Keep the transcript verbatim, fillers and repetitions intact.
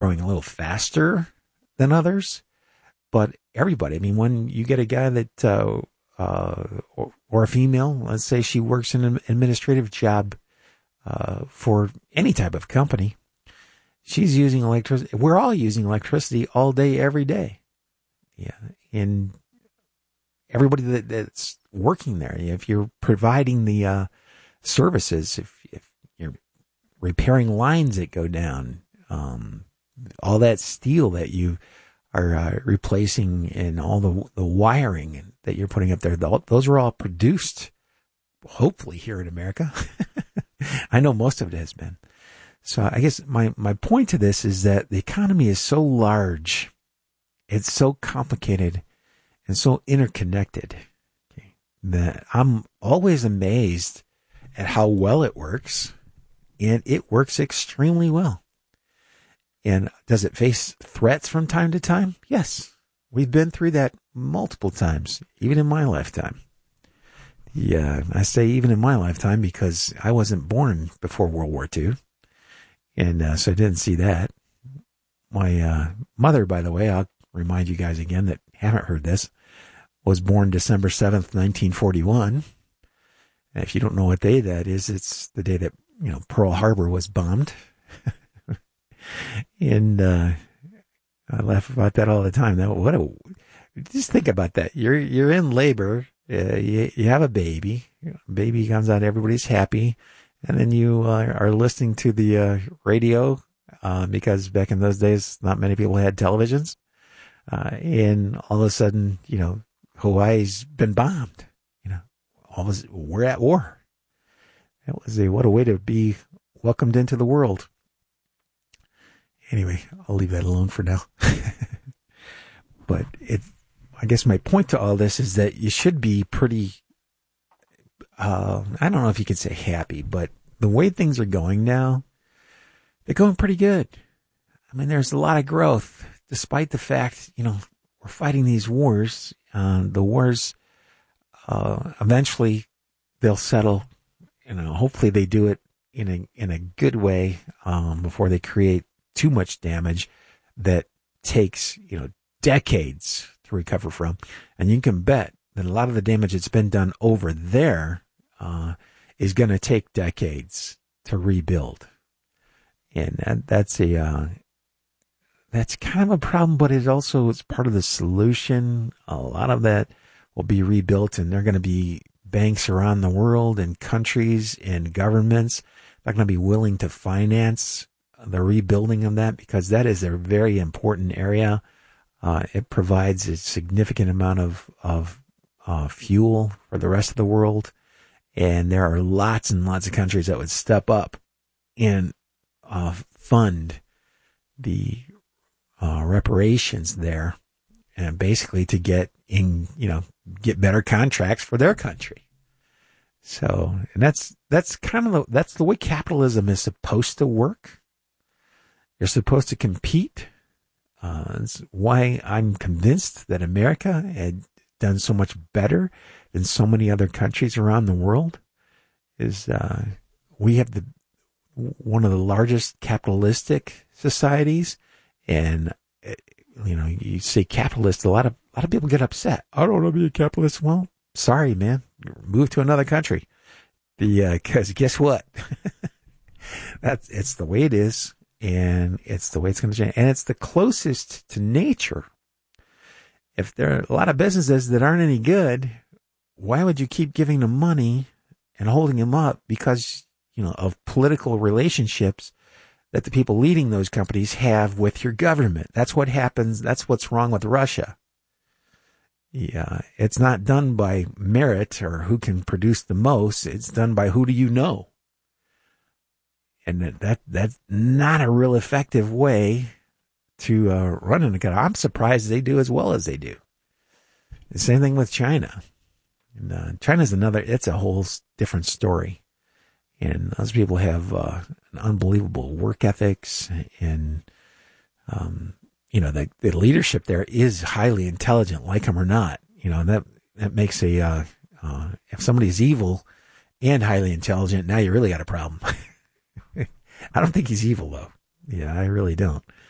growing a little faster than others, but everybody, I mean, when you get a guy that, uh, uh, or, or a female, let's say she works in an administrative job, uh, for any type of company, she's using electricity. We're all using electricity all day, every day. Yeah. And everybody that, that's working there, if you're providing the, uh, services, if, if you're repairing lines that go down, um, all that steel that you are uh, replacing and all the the wiring that you're putting up there, those are all produced, hopefully, here in America. I know most of it has been. So I guess my, my point to this is that the economy is so large, it's so complicated, and so interconnected, okay, that I'm always amazed at how well it works, and it works extremely well. And does it face threats from time to time? Yes. We've been through that multiple times, even in my lifetime. Yeah, I say even in my lifetime because I wasn't born before World War Two. And uh, so I didn't see that. My uh, mother, by the way, I'll remind you guys again that haven't heard this, was born December seventh, nineteen forty-one. And if you don't know what day that is, it's the day that, you know, Pearl Harbor was bombed. And uh, I laugh about that all the time. That what a, just think about that. You're you're in labor. Uh, you, you have a baby. Baby comes out. Everybody's happy, and then you uh, are listening to the uh, radio uh, because back in those days, not many people had televisions. Uh, and all of a sudden, you know, Hawaii's been bombed. You know, all of a sudden, we're at war. That was a what a way to be welcomed into the world. Anyway, I'll leave that alone for now. But it, I guess my point to all this is that you should be pretty, uh, I don't know if you could say happy, but the way things are going now, they're going pretty good. I mean, there's a lot of growth, despite the fact, you know, we're fighting these wars. Uh, the wars, uh, eventually they'll settle. You know, hopefully they do it in a, in a good way, um, before they create too much damage that takes, you know, decades to recover from. And you can bet that a lot of the damage that's been done over there, uh, is going to take decades to rebuild. And that, that's a, uh, that's kind of a problem, but it also is part of the solution. A lot of that will be rebuilt, and they're going to be banks around the world and countries and governments that are going to be willing to finance the rebuilding of that, because that is a very important area. Uh, it provides a significant amount of, of, uh, fuel for the rest of the world. And there are lots and lots of countries that would step up and, uh, fund the, uh, reparations there, and basically to get in, you know, get better contracts for their country. So, and that's, that's kind of the, that's the way capitalism is supposed to work. You're supposed to compete. Uh, that's why I'm convinced that America had done so much better than so many other countries around the world. Is uh, we have the one of the largest capitalistic societies, and you know, you say capitalist, a lot of a lot of people get upset. I don't want to be a capitalist. Well, sorry, man, move to another country. The because uh, guess what? That's it's the way it is. And it's the way it's going to change. And it's the closest to nature. If there are a lot of businesses that aren't any good, why would you keep giving them money and holding them up because, you know, of political relationships that the people leading those companies have with your government? That's what happens. That's what's wrong with Russia. Yeah, it's not done by merit or who can produce the most. It's done by who do you know. And that that's not a real effective way to uh, run an economy. I'm surprised they do as well as they do. The same thing with China. And, uh, China's another, it's a whole different story. And those people have uh, an unbelievable work ethics. And, um, you know, the, the leadership there is highly intelligent, like them or not. You know, that, that makes a, uh, uh, if somebody's evil and highly intelligent, now you really got a problem. I don't think he's evil, though. Yeah, I really don't.